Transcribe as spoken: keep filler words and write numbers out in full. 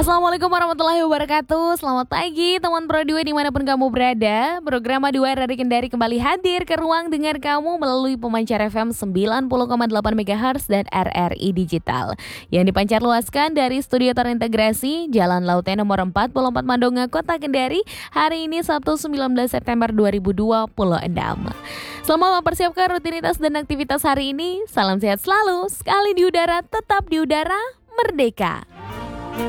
Assalamualaikum warahmatullahi wabarakatuh. Selamat pagi teman Pro dua dimanapun kamu berada. Program dua dari Kendari kembali hadir ke ruang dengar kamu melalui pemancar F M sembilan puluh koma delapan megahertz dan R R I Digital yang dipancar luaskan dari studio terintegrasi Jalan Laute nomor empat puluh empat Mandonga, Kota Kendari. Hari ini Sabtu sembilan belas September dua ribu dua puluh enam. Selamat mempersiapkan rutinitas dan aktivitas hari ini. Salam sehat selalu. Sekali di udara, tetap di udara, merdeka.